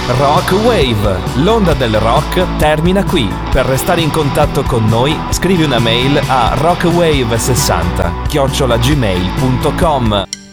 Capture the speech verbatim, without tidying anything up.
Rock Wave, l'onda del rock termina qui. Per restare in contatto con noi, scrivi una mail a rockwave sessanta chiocciola gmail punto com.